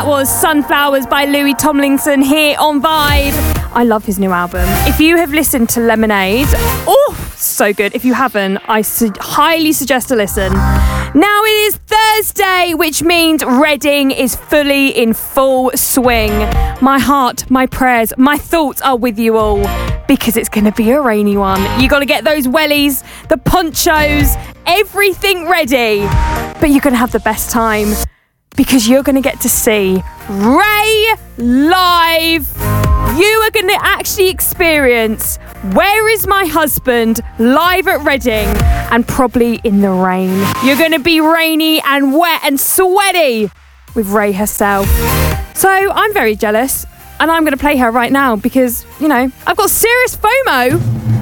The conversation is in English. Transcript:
was Sunflowers by Louis Tomlinson here on Vibe. I love his new album. If you have listened to Lemonade, oh, so good. If you haven't, I highly suggest a listen. Now it is Thursday, which means Reading is fully in full swing. My heart, my prayers, my thoughts are with you all because it's going to be a rainy one. You got to get those wellies, the ponchos, everything ready. But you're going to have the best time because you're going to get to see Ray live. You are going to actually experience Where Is My Husband live at Reading and probably in the rain. You're going to be rainy and wet and sweaty with Ray herself. So I'm very jealous and I'm going to play her right now because, you know, I've got serious FOMO.